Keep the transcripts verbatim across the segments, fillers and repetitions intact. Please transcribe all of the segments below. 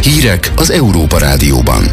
Hírek az Európa Rádióban.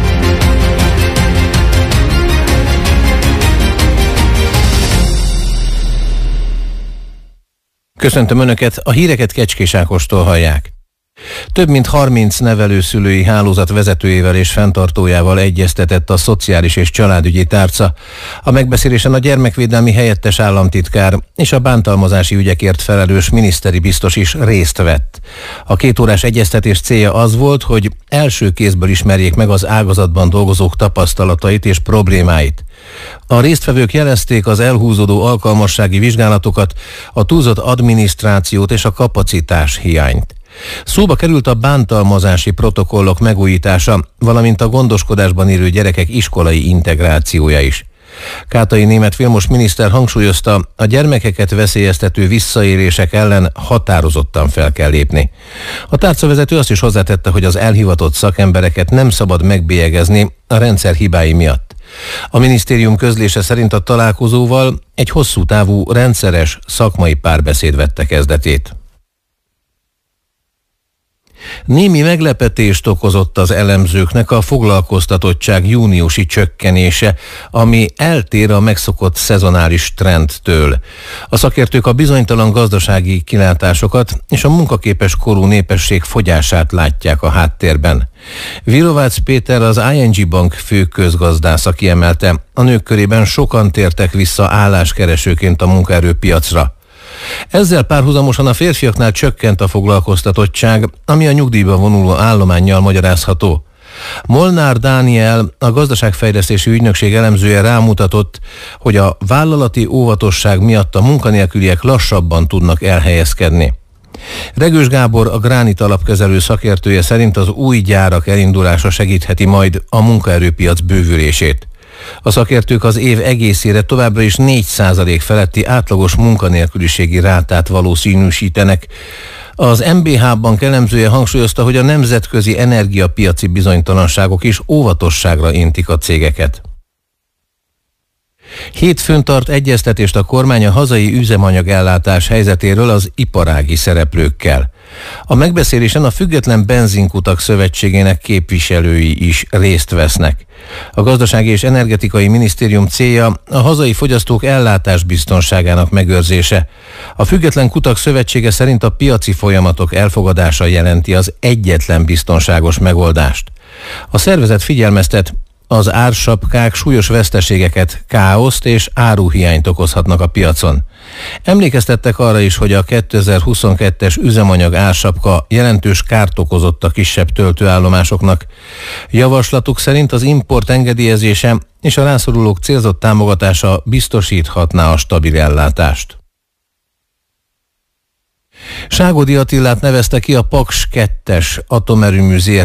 Köszöntöm Önöket, a híreket Kecskés Ákostól hallják. Több mint harminc nevelőszülői hálózat vezetőjével és fenntartójával egyeztetett a Szociális és Családügyi Tárca. A megbeszélésen a gyermekvédelmi helyettes államtitkár és a bántalmazási ügyekért felelős miniszteri biztos is részt vett. A kétórás egyeztetés célja az volt, hogy első kézből ismerjék meg az ágazatban dolgozók tapasztalatait és problémáit. A résztvevők jelezték az elhúzódó alkalmassági vizsgálatokat, a túlzott adminisztrációt és a kapacitás hiányt. Szóba került a bántalmazási protokollok megújítása, valamint a gondoskodásban élő gyerekek iskolai integrációja is. Kátai Németh Vilmos miniszter hangsúlyozta, a gyermekeket veszélyeztető visszaélések ellen határozottan fel kell lépni. A tárcavezető azt is hozzátette, hogy az elhivatott szakembereket nem szabad megbélyegezni a rendszer hibái miatt. A minisztérium közlése szerint a találkozóval egy hosszú távú, rendszeres szakmai párbeszéd vette kezdetét. Némi meglepetést okozott az elemzőknek a foglalkoztatottság júniusi csökkenése, ami eltér a megszokott szezonális trendtől. A szakértők a bizonytalan gazdasági kilátásokat és a munkaképes korú népesség fogyását látják a háttérben. Virovácz Péter, az i en gé Bank fő közgazdásza kiemelte, a nők körében sokan tértek vissza álláskeresőként a munkaerőpiacra. Ezzel párhuzamosan a férfiaknál csökkent a foglalkoztatottság, ami a nyugdíjba vonuló állománnyal magyarázható. Molnár Dániel, a gazdaságfejlesztési ügynökség elemzője rámutatott, hogy a vállalati óvatosság miatt a munkanélküliek lassabban tudnak elhelyezkedni. Regős Gábor, a Gránit alapkezelő szakértője szerint az új gyárak elindulása segítheti majd a munkaerőpiac bővülését. A szakértők az év egészére továbbra is négy százalék feletti átlagos munkanélküliségi rátát valószínűsítenek. Az em bé há Bank elemzője hangsúlyozta, hogy a nemzetközi energiapiaci bizonytalanságok is óvatosságra intik a cégeket. Hétfőn tart egyeztetést a kormány a hazai üzemanyagellátás helyzetéről az iparági szereplőkkel. A megbeszélésen a Független Benzinkutak Szövetségének képviselői is részt vesznek. A Gazdasági és Energetikai Minisztérium célja a hazai fogyasztók ellátásbiztonságának megőrzése. A Független Kutak Szövetsége szerint a piaci folyamatok elfogadása jelenti az egyetlen biztonságos megoldást. A szervezet figyelmeztet, az ársapkák súlyos veszteségeket, káoszt és áruhiányt okozhatnak a piacon. Emlékeztettek arra is, hogy a kétezer-huszonkettes üzemanyag ársapka jelentős kárt okozott a kisebb töltőállomásoknak. Javaslatuk szerint az import engedélyezése és a rászorulók célzott támogatása biztosíthatná a stabil ellátást. Ságodi Attilát nevezte ki a Paks kettes atomerőmű zé er té